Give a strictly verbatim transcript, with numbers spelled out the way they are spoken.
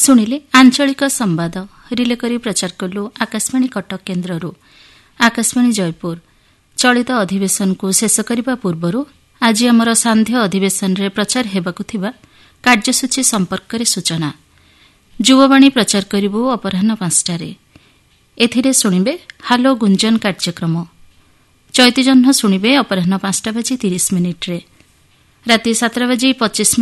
ଶୁଣିଲେ ଆଞ୍ଚଳିକ ସମ୍ବାଦ ରିଲେ କରି ପ୍ରଚାର କଲୁ ଆକାଶବାଣୀ କଟକ କେନ୍ଦ୍ରରୁ। ଆକାଶବାଣୀ ଜୟପୁର ଚଳିତ ଅଧିବେଶନକୁ ଶେଷ କରିବା ପୂର୍ବରୁ ଆଜି ଆମର ସାନ୍ଧ୍ୟ ଅଧିବେଶନରେ ପ୍ରଚାର ହେବାକୁ ଥିବା କାର୍ଯ୍ୟସୂଚୀ ସମ୍ପର୍କରେ ସୂଚନା। ଯୁବବାଣୀ ପ୍ରଚାର କରିବୁ ଅପରାହ୍ନ ପାଞ୍ଚଟାରେ। ଏଥିରେ ଶୁଣିବେ ହାଲୋ ଗୁଞ୍ଜନ କାର୍ଯ୍ୟକ୍ରମ। ଚୈତି ଜହ୍ନ ଶୁଣିବେ ଅପରାହ୍ନ ପାଞ୍ଚଟା ବାଜି ତିରିଶ ମିନିଟ୍ରେ। ରାତି ସାତଟା ବାଜି ପଚିଶ